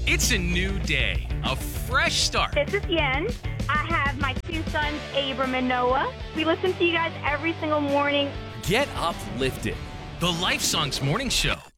It's a new day, a fresh start. This is Yen. I have my two sons, Abram and Noah. We listen to you guys every single morning. Get uplifted. The Life Songs Morning Show.